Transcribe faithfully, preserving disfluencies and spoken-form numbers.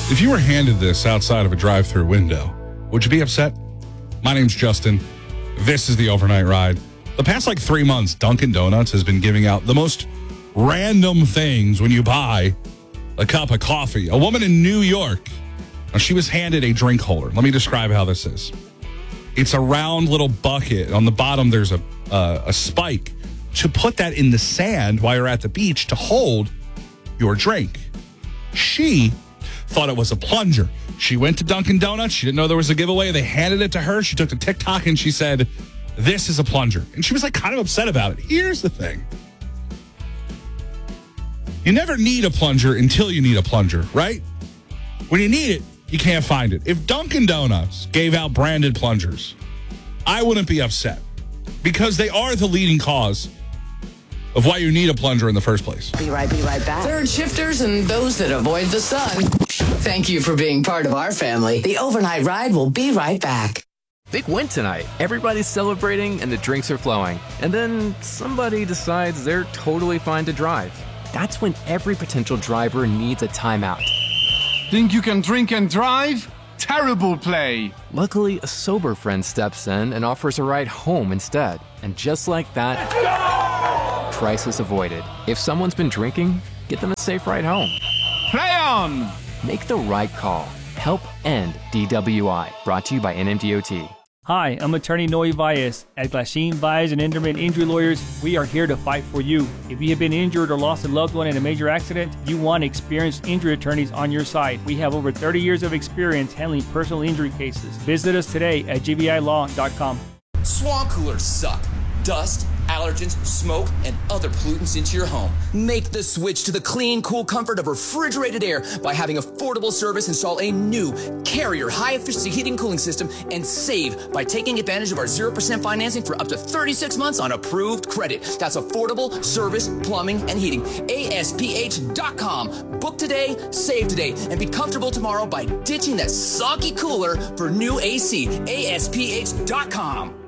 If you were handed this outside of a drive-thru window, would you be upset? My name's Justin. This is the Overnight Ride. The past like three months, Dunkin' Donuts has been giving out the most random things when you buy a cup of coffee. A woman in New York, now she was handed a drink holder. Let me describe how this is. It's a round little bucket. On the bottom, there's a uh, a spike to put that in the sand while you're at the beach to hold your drink. She thought it was a plunger. She went to Dunkin' Donuts. She didn't know there was a giveaway. They handed it to her. She took to TikTok and she said, this is a plunger. And she was like kind of upset about it. Here's the thing. You never need a plunger until you need a plunger, right? When you need it, you can't find it. If Dunkin' Donuts gave out branded plungers, I wouldn't be upset because they are the leading cause of why you need a plunger in the first place. Be right, be right back. Third shifters and those that avoid the sun. Thank you for being part of our family. The Overnight Ride will be right back. Big win tonight. Everybody's celebrating and the drinks are flowing. And then somebody decides they're totally fine to drive. That's when every potential driver needs a timeout. Think you can drink and drive? Terrible play. Luckily, a sober friend steps in and offers a ride home instead. And just like that, crisis avoided. If someone's been drinking, get them a safe ride home. Play on! Make the right call. Help end D W I. Brought to you by N M D O T. Hi, I'm attorney Noe Valles. At Glasheen Valles and Enderman Injury Lawyers, we are here to fight for you. If you have been injured or lost a loved one in a major accident, you want experienced injury attorneys on your side. We have over thirty years of experience handling personal injury cases. Visit us today at G V I law dot com. Swamp coolers suck. Dust, allergens, smoke, and other pollutants into your home. Make the switch to the clean, cool comfort of refrigerated air by having Affordable Service install a new Carrier high-efficiency heating and cooling system and save by taking advantage of our zero percent financing for up to thirty-six months on approved credit. That's Affordable Service Plumbing and Heating. A S P H dot com. Book today, save today, and be comfortable tomorrow by ditching that soggy cooler for new A C. A S P H dot com.